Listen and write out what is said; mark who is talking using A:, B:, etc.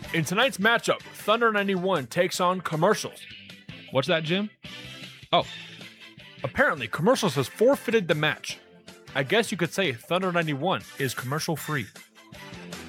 A: In tonight's matchup, Thunder 91 takes on Commercials.
B: What's that, Jim? Oh,
A: Apparently, Commercials has forfeited the match. I guess you could say Thunder 91 is commercial free.